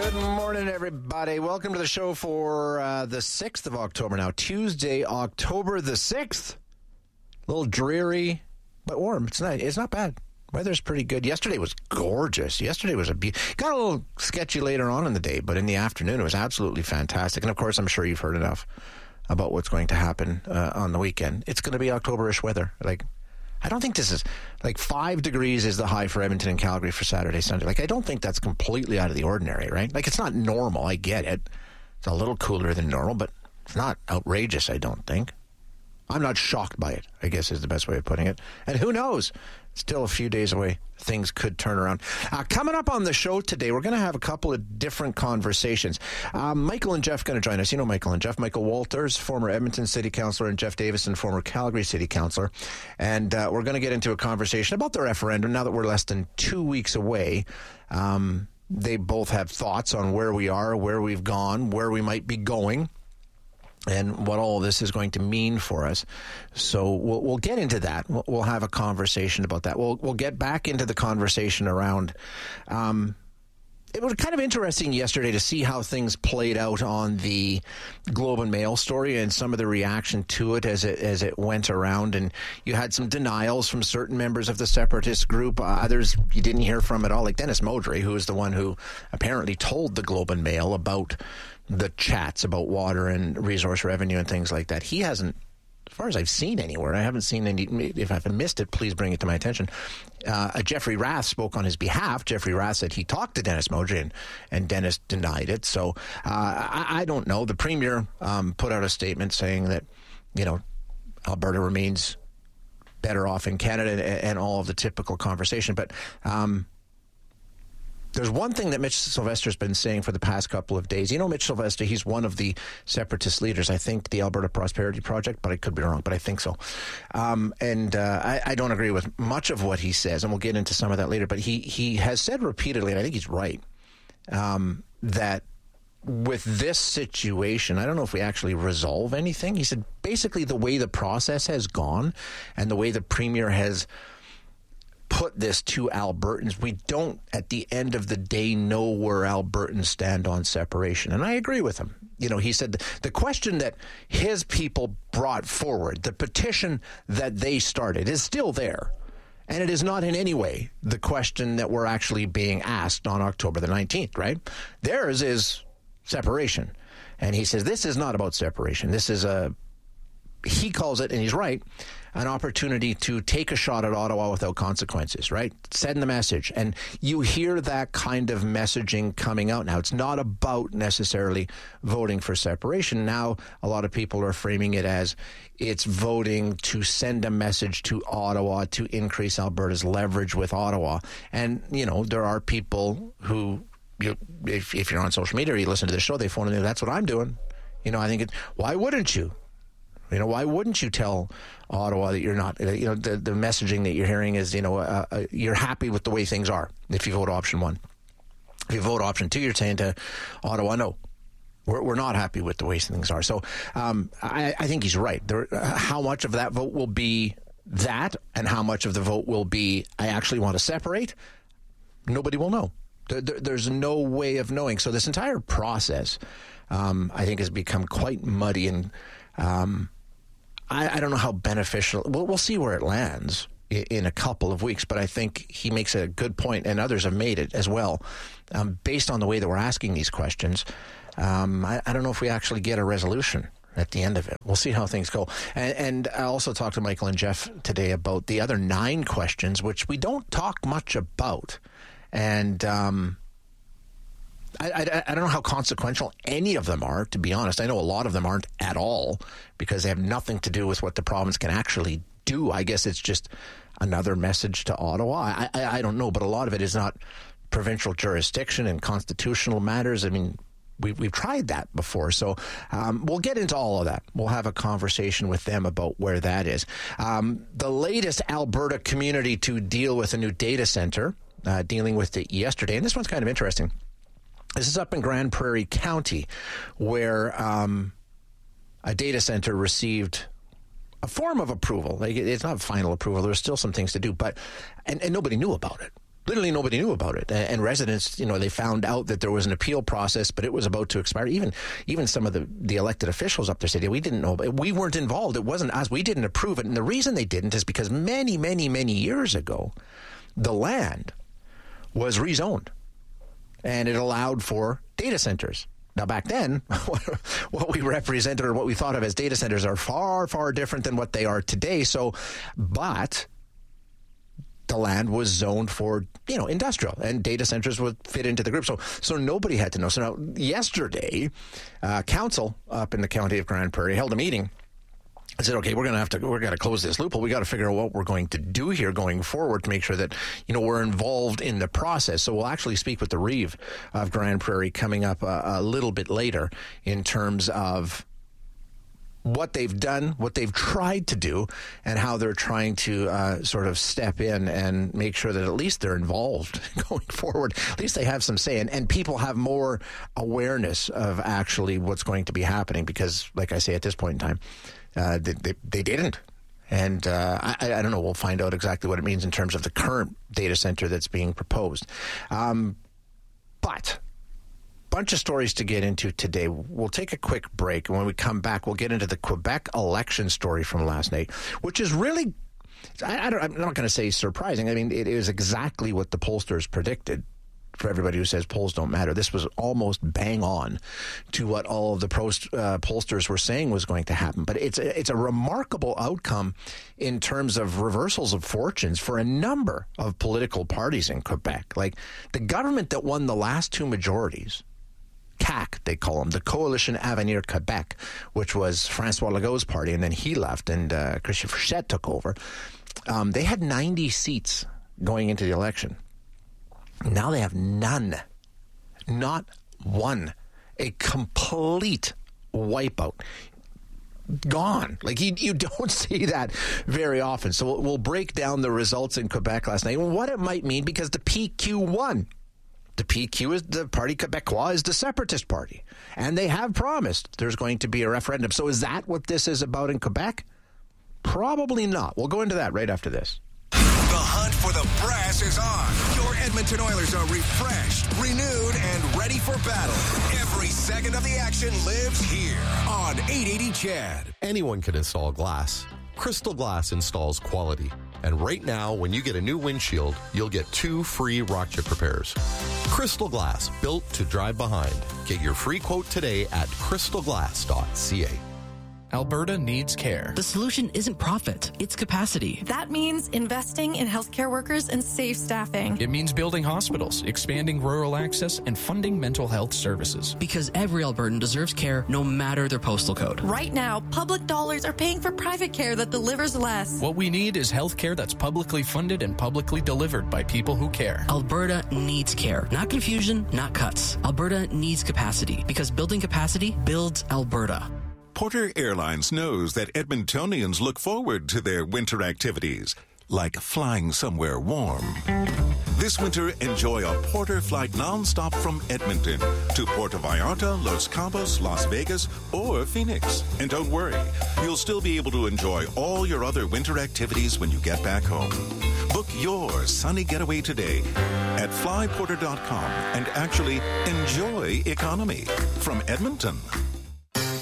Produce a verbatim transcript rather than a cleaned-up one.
Good morning, everybody. Welcome to the show for uh, the sixth of October now. Tuesday, October the sixth. A little dreary, but warm. It's not, it's not bad. Weather's pretty good. Yesterday was gorgeous. Yesterday was a be- got a little sketchy later on in the day, but in the afternoon it was absolutely fantastic. And of course, I'm sure you've heard enough about what's going to happen uh, on the weekend. It's going to be October-ish weather. Like, I don't think this is, like, five degrees is the high for Edmonton and Calgary for Saturday, Sunday. Like, I don't think that's completely out of the ordinary, right? Like, it's not normal. I get it. It's a little cooler than normal, but it's not outrageous, I don't think. I'm not shocked by it, I guess is the best way of putting it. And who knows? Still a few days away. Things could turn around. Uh, coming up on the show today, we're going to have a couple of different conversations. Uh, Michael and Jeff going to join us. You know Michael and Jeff. Michael Walters, former Edmonton City Councillor, and Jeff Davison, former Calgary City Councillor. And uh, we're going to get into a conversation about the referendum now that we're less than two weeks away. Um, they both have thoughts on where we are, where we've gone, where we might be going, and what all of this is going to mean for us. So we'll, we'll get into that. We'll, we'll have a conversation about that. We'll we'll get back into the conversation around. Um, it was kind of interesting yesterday to see how things played out on the Globe and Mail story and some of the reaction to it as it as it went around. And you had some denials from certain members of the separatist group. Uh, others you didn't hear from at all, like Dennis Modry, who is the one who apparently told the Globe and Mail about the chats about water and resource revenue and things like that. He hasn't, as far as I've seen anywhere, I haven't seen any. If I've missed it, please bring it to my attention. Uh, Jeffrey Rath spoke on his behalf. Jeffrey Rath said he talked to Dennis Modry, and, and Dennis denied it. So uh, I, I don't know. The Premier um, put out a statement saying that, you know, Alberta remains better off in Canada and, and all of the typical conversation. But um, there's one thing that Mitch Sylvester's been saying for the past couple of days. You know, Mitch Sylvester, he's one of the separatist leaders, I think, the Alberta Prosperity Project, but I could be wrong, but I think so. Um, and uh, I, I don't agree with much of what he says, and we'll get into some of that later, but he, he has said repeatedly, and I think he's right, um, that with this situation, I don't know if we actually resolve anything. He said basically the way the process has gone and the way the Premier has put this to Albertans, we don't, at the end of the day, know where Albertans stand on separation. And I agree with him. You know, he said the, the question that his people brought forward, the petition that they started, is still there. And it is not in any way the question that we're actually being asked on October the nineteenth, right? Theirs is separation. And he says this is not about separation. This is a, he calls it, and he's right, an opportunity to take a shot at Ottawa without consequences, right? Send the message. And you hear that kind of messaging coming out now. It's not about necessarily voting for separation. Now, a lot of people are framing it as it's voting to send a message to Ottawa to increase Alberta's leverage with Ottawa. And, you know, there are people who, you, if, if you're on social media or you listen to the show, they phone in, that's what I'm doing. You know, I think, it, why wouldn't you? You know, why wouldn't you tell Ottawa that you're not, you know, the, the messaging that you're hearing is, you know, uh, uh, you're happy with the way things are if you vote option one. If you vote option two, you're saying to Ottawa, no, we're, we're not happy with the way things are. So um, I, I think he's right. There, uh, how much of that vote will be that and how much of the vote will be, I actually want to separate, nobody will know. There, there, there's no way of knowing. So this entire process, um, I think, has become quite muddy and um, I, I don't know how beneficial. We'll, we'll see where it lands in, in a couple of weeks, but I think he makes a good point, and others have made it as well. Um, based on the way that we're asking these questions, um, I, I don't know if we actually get a resolution at the end of it. We'll see how things go. And, and I also talked to Michael and Jeff today about the other nine questions, which we don't talk much about. And um, I, I, I don't know how consequential any of them are, to be honest. I know a lot of them aren't at all because they have nothing to do with what the province can actually do. I guess it's just another message to Ottawa. I, I, I don't know, but a lot of it is not provincial jurisdiction and constitutional matters. I mean, we, we've tried that before. So um, we'll get into all of that. We'll have a conversation with them about where that is. Um, the latest Alberta community to deal with a new data center, uh, dealing with it yesterday. And this one's kind of interesting. This is up in Grand Prairie County, where um, a data center received a form of approval. Like, it's not final approval. There's still some things to do, but and, and nobody knew about it. literally nobody knew about it. And residents, you know, they found out that there was an appeal process, but it was about to expire. Even even some of the, the elected officials up there said, yeah, we didn't know. We weren't involved. It wasn't us. We didn't approve it. And the reason they didn't is because many, many, many years ago, the land was rezoned. And it allowed for data centers. Now, back then, what we represented or what we thought of as data centers are far, far different than what they are today. So, but the land was zoned for, you know, industrial, and data centers would fit into the group. So, so nobody had to know. So now, yesterday, uh, council up in the county of Grande Prairie held a meeting. I said, okay, we're going to have to, we're going to close this loophole. We got to figure out what we're going to do here going forward to make sure that, you know, we're involved in the process. So we'll actually speak with the Reeve of Grande Prairie coming up a, a little bit later in terms of what they've done, what they've tried to do, and how they're trying to uh, sort of step in and make sure that at least they're involved going forward. At least they have some say, and, and people have more awareness of actually what's going to be happening because, like I say, at this point in time, Uh, they, they, they didn't. And uh, I, I don't know. We'll find out exactly what it means in terms of the current data center that's being proposed. Um, but bunch of stories to get into today. We'll take a quick break. And when we come back, we'll get into the Quebec election story from last night, which is really, I, I don't, I'm not going to say surprising. I mean, it is exactly what the pollsters predicted. For everybody who says polls don't matter, this was almost bang on to what all of the post, uh, pollsters were saying was going to happen. But it's a, it's a remarkable outcome in terms of reversals of fortunes for a number of political parties in Quebec. Like the government that won the last two majorities, C A Q, they call them, the Coalition Avenir Quebec, which was François Legault's party, and then he left and uh, Christian Frechette took over. Um, they had ninety seats going into the election. Now they have none, not one, a complete wipeout, gone. Like you, you don't see that very often. So we'll, we'll break down the results in Quebec last night and what it might mean because the P Q won. The P Q is the Parti Québécois, is the separatist party, and they have promised there's going to be a referendum. So is that what this is about in Quebec? Probably not. We'll go into that right after this. The hunt for the brass is on. Your Edmonton Oilers are refreshed, renewed, and ready for battle. Every second of the action lives here on eight eighty C H E D. Anyone can install glass. Crystal Glass installs quality. And right now, when you get a new windshield, you'll get two free rock chip repairs. Crystal Glass, built to drive behind. Get your free quote today at crystal glass dot c a. Alberta needs care. The solution isn't profit, it's capacity. That means investing in healthcare workers and safe staffing. It means building hospitals, expanding rural access, and funding mental health services. Because every Albertan deserves care no matter their postal code. Right now, public dollars are paying for private care that delivers less. What we need is health care that's publicly funded and publicly delivered by people who care. Alberta needs care. Not confusion, not cuts. Alberta needs capacity because building capacity builds Alberta. Porter Airlines knows that Edmontonians look forward to their winter activities, like flying somewhere warm. This winter, enjoy a Porter flight nonstop from Edmonton to Puerto Vallarta, Los Cabos, Las Vegas, or Phoenix. And don't worry, you'll still be able to enjoy all your other winter activities when you get back home. Book your sunny getaway today at fly porter dot com and actually enjoy economy from Edmonton.